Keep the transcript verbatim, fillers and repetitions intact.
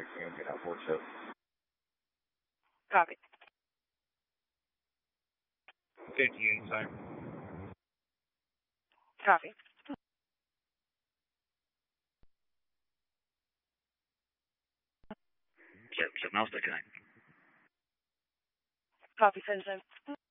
fixing it, get out four chips. Copy. fifty-eight, sorry. Copy. Chip, chip mouse, that kind. Copy, same, same.